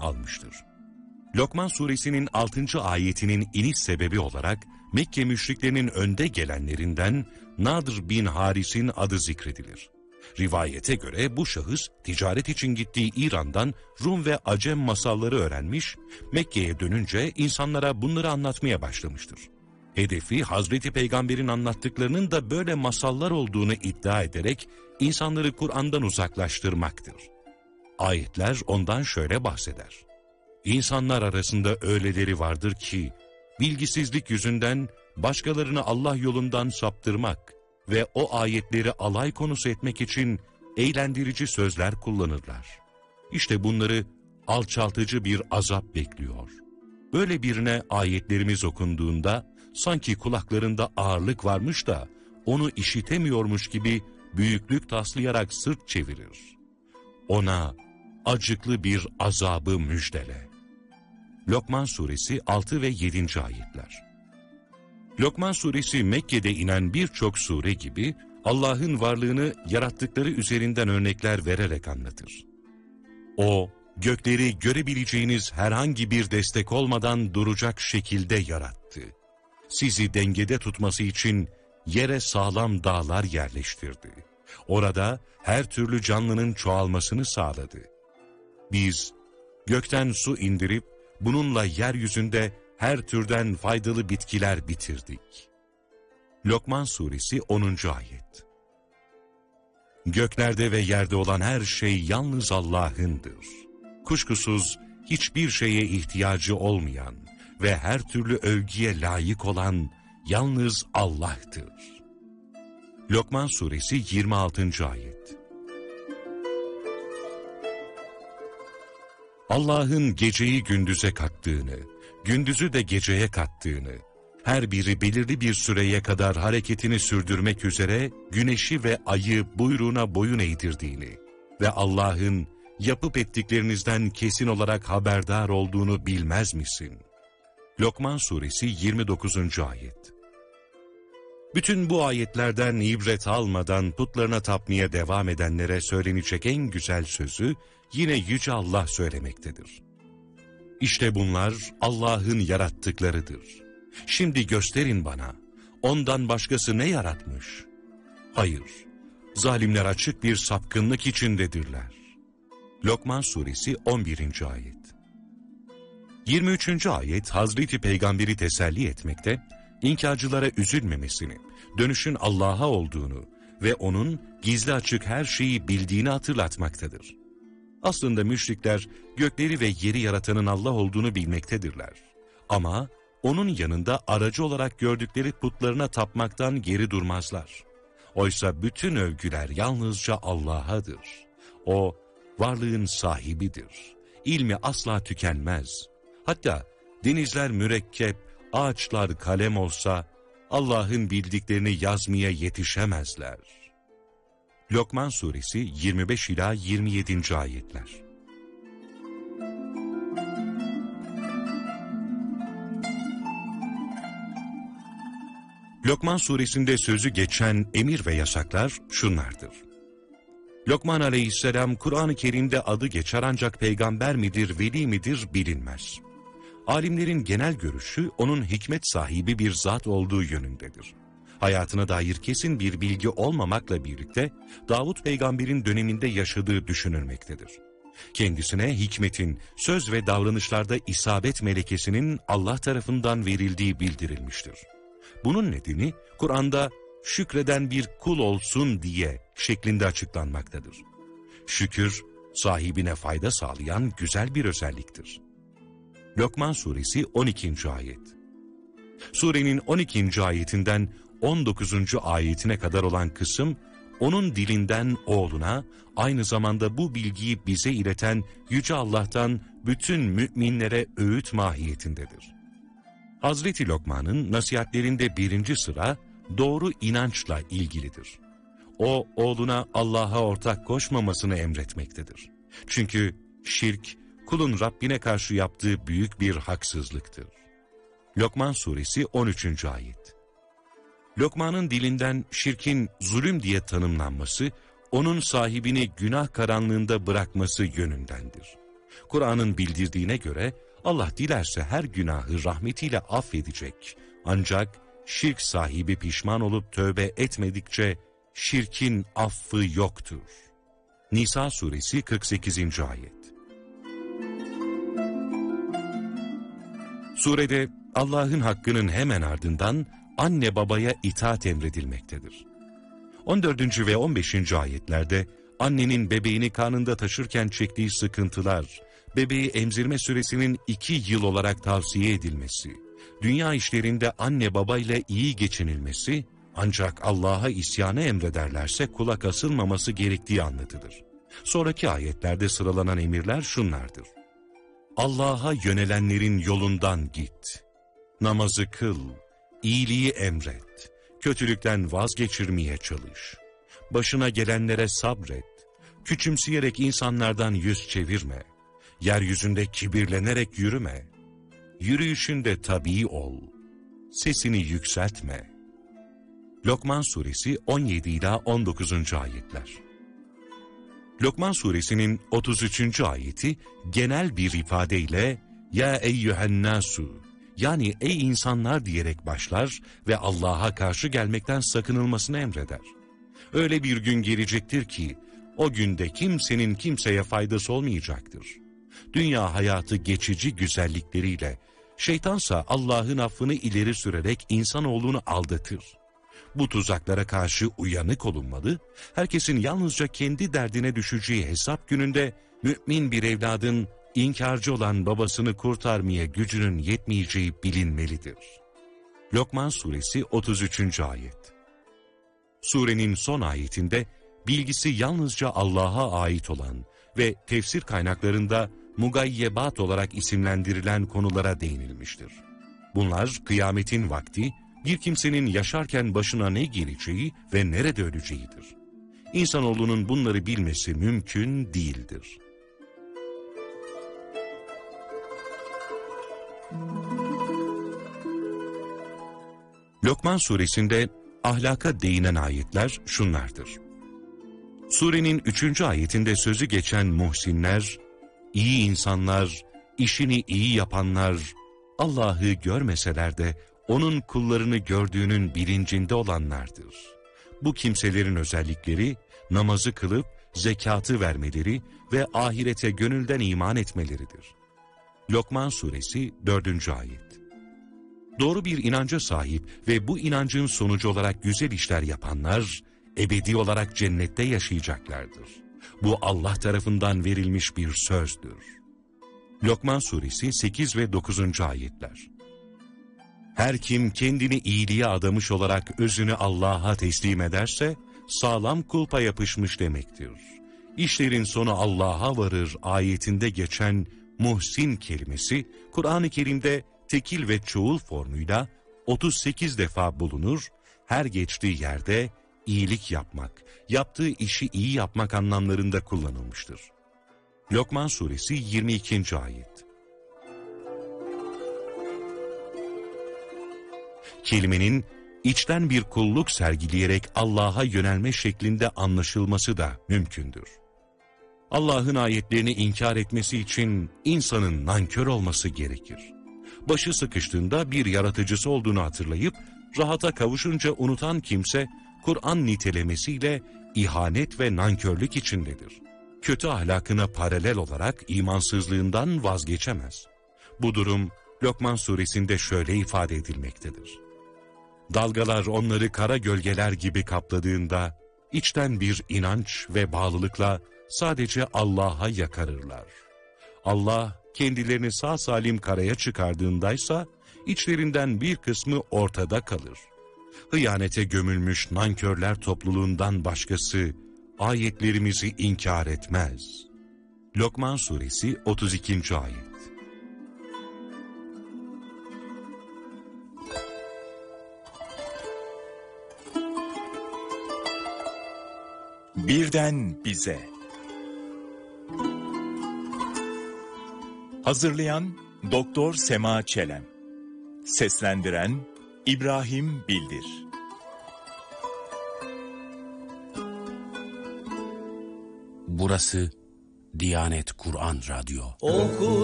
almıştır. Lokman suresinin 6. ayetinin iniş sebebi olarak Mekke müşriklerinin önde gelenlerinden Nadr bin Haris'in adı zikredilir. Rivayete göre bu şahıs ticaret için gittiği İran'dan Rum ve Acem masalları öğrenmiş, Mekke'ye dönünce insanlara bunları anlatmaya başlamıştır. Hedefi Hazreti Peygamber'in anlattıklarının da böyle masallar olduğunu iddia ederek insanları Kur'an'dan uzaklaştırmaktır. Ayetler ondan şöyle bahseder. İnsanlar arasında öyleleri vardır ki, bilgisizlik yüzünden başkalarını Allah yolundan saptırmak ve o ayetleri alay konusu etmek için eğlendirici sözler kullanırlar. İşte bunları alçaltıcı bir azap bekliyor. Böyle birine ayetlerimiz okunduğunda, sanki kulaklarında ağırlık varmış da onu işitemiyormuş gibi büyüklük taslayarak sırt çevirir. Ona acıklı bir azabı müjdele. Lokman suresi 6 ve 7. ayetler. Lokman suresi Mekke'de inen birçok sure gibi Allah'ın varlığını yarattıkları üzerinden örnekler vererek anlatır. O, gökleri görebileceğiniz herhangi bir destek olmadan duracak şekilde yarattı. Sizi dengede tutması için yere sağlam dağlar yerleştirdi. Orada her türlü canlının çoğalmasını sağladı. Biz gökten su indirip bununla yeryüzünde her türden faydalı bitkiler bitirdik. Lokman suresi 10. ayet. Göklerde ve yerde olan her şey yalnız Allah'ındır. Kuşkusuz hiçbir şeye ihtiyacı olmayan ve her türlü övgüye layık olan yalnız Allah'tır. Lokman suresi 26. ayet. Allah'ın geceyi gündüze kattığını, gündüzü de geceye kattığını, her biri belirli bir süreye kadar hareketini sürdürmek üzere güneşi ve ayı buyruğuna boyun eğdirdiğini ve Allah'ın yapıp ettiklerinizden kesin olarak haberdar olduğunu bilmez misin? Lokman suresi 29. ayet. Bütün bu ayetlerden ibret almadan putlarına tapmaya devam edenlere söylenecek en güzel sözü yine Yüce Allah söylemektedir. İşte bunlar Allah'ın yarattıklarıdır. Şimdi gösterin bana, ondan başkası ne yaratmış? Hayır, zalimler açık bir sapkınlık içindedirler. Lokman suresi 11. ayet. 23. ayet Hazreti Peygamber'i teselli etmekte, İnkarcılara üzülmemesini, dönüşün Allah'a olduğunu ve O'nun gizli açık her şeyi bildiğini hatırlatmaktadır. Aslında müşrikler gökleri ve yeri yaratanın Allah olduğunu bilmektedirler. Ama O'nun yanında aracı olarak gördükleri putlarına tapmaktan geri durmazlar. Oysa bütün övgüler yalnızca Allah'adır. O, varlığın sahibidir. İlmi asla tükenmez. Hatta denizler mürekkep, ağaçlar kalem olsa, Allah'ın bildiklerini yazmaya yetişemezler. Lokman suresi 25 ila 27. ayetler. Lokman suresinde sözü geçen emir ve yasaklar şunlardır. Lokman aleyhisselam Kur'an-ı Kerim'de adı geçer ancak peygamber midir, veli midir bilinmez. Alimlerin genel görüşü onun hikmet sahibi bir zat olduğu yönündedir. Hayatına dair kesin bir bilgi olmamakla birlikte Davud peygamberin döneminde yaşadığı düşünülmektedir. Kendisine hikmetin söz ve davranışlarda isabet melekesinin Allah tarafından verildiği bildirilmiştir. Bunun nedeni Kur'an'da şükreden bir kul olsun diye şeklinde açıklanmaktadır. Şükür sahibine fayda sağlayan güzel bir özelliktir. Lokman suresi 12. ayet. Surenin 12. ayetinden 19. ayetine kadar olan kısım, onun dilinden oğluna, aynı zamanda bu bilgiyi bize ileten Yüce Allah'tan bütün müminlere öğüt mahiyetindedir. Hazreti Lokman'ın nasihatlerinde birinci sıra doğru inançla ilgilidir. O, oğluna Allah'a ortak koşmamasını emretmektedir. Çünkü şirk, kulun Rabbine karşı yaptığı büyük bir haksızlıktır. Lokman suresi 13. ayet. Lokman'ın dilinden şirkin zulüm diye tanımlanması, onun sahibini günah karanlığında bırakması yönündendir. Kur'an'ın bildirdiğine göre Allah dilerse her günahı rahmetiyle affedecek. Ancak şirk sahibi pişman olup tövbe etmedikçe şirkin affı yoktur. Nisa suresi 48. ayet. Surede Allah'ın hakkının hemen ardından anne babaya itaat emredilmektedir. 14. ve 15. ayetlerde annenin bebeğini karnında taşırken çektiği sıkıntılar, bebeği emzirme süresinin 2 yıl olarak tavsiye edilmesi, dünya işlerinde anne babayla iyi geçinilmesi, ancak Allah'a isyanı emrederlerse kulak asılmaması gerektiği anlatılır. Sonraki ayetlerde sıralanan emirler şunlardır: Allah'a yönelenlerin yolundan git, namazı kıl, iyiliği emret, kötülükten vazgeçirmeye çalış, başına gelenlere sabret, küçümseyerek insanlardan yüz çevirme, yeryüzünde kibirlenerek yürüme, yürüyüşünde tabii ol, sesini yükseltme. Lokman suresi 17 ila 19. ayetler. Lokman suresinin 33. ayeti genel bir ifadeyle ya eyyühen nasu, yani ey insanlar diyerek başlar ve Allah'a karşı gelmekten sakınılmasını emreder. Öyle bir gün gelecektir ki o günde kimsenin kimseye faydası olmayacaktır. Dünya hayatı geçici güzellikleriyle, şeytansa Allah'ın affını ileri sürerek insanoğlunu aldatır. Bu tuzaklara karşı uyanık olunmalı, herkesin yalnızca kendi derdine düşeceği hesap gününde mümin bir evladın inkarcı olan babasını kurtarmaya gücünün yetmeyeceği bilinmelidir. Lokman suresi 33. ayet. Surenin son ayetinde bilgisi yalnızca Allah'a ait olan ve tefsir kaynaklarında mugayyebat olarak isimlendirilen konulara değinilmiştir. Bunlar kıyametin vakti, bir kimsenin yaşarken başına ne geleceği ve nerede öleceğidir. İnsanoğlunun bunları bilmesi mümkün değildir. Lokman suresinde ahlaka değinen ayetler şunlardır. Surenin 3. ayetinde sözü geçen muhsinler, iyi insanlar, işini iyi yapanlar, Allah'ı görmeseler de onun kullarını gördüğünün bilincinde olanlardır. Bu kimselerin özellikleri, namazı kılıp zekatı vermeleri ve ahirete gönülden iman etmeleridir. Lokman suresi 4. ayet. Doğru bir inanca sahip ve bu inancın sonucu olarak güzel işler yapanlar, ebedi olarak cennette yaşayacaklardır. Bu Allah tarafından verilmiş bir sözdür. Lokman suresi 8 ve 9. ayetler. Her kim kendini iyiliğe adamış olarak özünü Allah'a teslim ederse, sağlam kulpa yapışmış demektir. İşlerin sonu Allah'a varır ayetinde geçen muhsin kelimesi, Kur'an-ı Kerim'de tekil ve çoğul formuyla 38 defa bulunur, her geçtiği yerde iyilik yapmak, yaptığı işi iyi yapmak anlamlarında kullanılmıştır. Lokman suresi 22. ayet. Kelimenin içten bir kulluk sergileyerek Allah'a yönelme şeklinde anlaşılması da mümkündür. Allah'ın ayetlerini inkar etmesi için insanın nankör olması gerekir. Başı sıkıştığında bir yaratıcısı olduğunu hatırlayıp rahata kavuşunca unutan kimse Kur'an nitelemesiyle ihanet ve nankörlük içindedir. Kötü ahlakına paralel olarak imansızlığından vazgeçemez. Bu durum Lokman suresinde şöyle ifade edilmektedir. Dalgalar onları kara gölgeler gibi kapladığında içten bir inanç ve bağlılıkla sadece Allah'a yakarırlar. Allah kendilerini sağ salim karaya çıkardığındaysa içlerinden bir kısmı ortada kalır. Hıyanete gömülmüş nankörler topluluğundan başkası ayetlerimizi inkar etmez. Lokman suresi 32. ayet. Birden bize. Hazırlayan Doktor Sema Çelen. Seslendiren İbrahim Bildir. Burası Diyanet Kur'an Radyo. Oku